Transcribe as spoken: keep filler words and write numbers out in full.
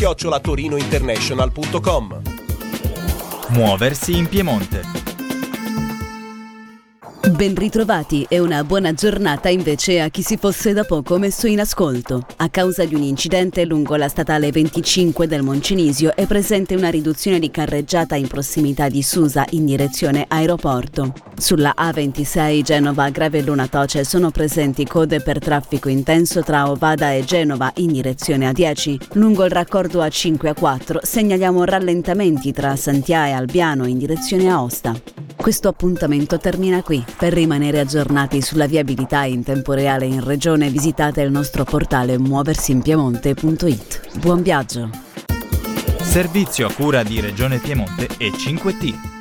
chiocciola torinointernational punto com. Muoversi in Piemonte. Ben ritrovati e una buona giornata invece a chi si fosse da poco messo in ascolto. A causa di un incidente lungo la statale venticinque del Moncenisio è presente una riduzione di carreggiata in prossimità di Susa in direzione aeroporto. Sulla A ventisei Genova-Gravelluna Toce sono presenti code per traffico intenso tra Ovada e Genova in direzione A dieci. Lungo il raccordo A cinque e A quattro segnaliamo rallentamenti tra Santià e Albiano in direzione Aosta. Questo appuntamento termina qui. Per rimanere aggiornati sulla viabilità in tempo reale in regione visitate il nostro portale muoversinpiemonte punto it. Buon viaggio! Servizio a cura di Regione Piemonte e cinque T.